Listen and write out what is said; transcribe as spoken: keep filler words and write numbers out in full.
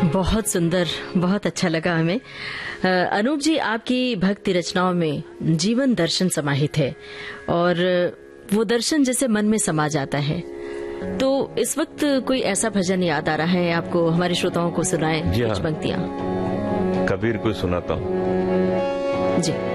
बहुत सुंदर, बहुत अच्छा लगा हमें। अनूप जी, आपकी भक्ति रचनाओं में जीवन दर्शन समाहित है और वो दर्शन जैसे मन में समा जाता है। तो इस वक्त कोई ऐसा भजन याद आ रहा है आपको, हमारे श्रोताओं को सुनाए कुछ पंक्तियां? कबीर को सुनाता हूँ। जी।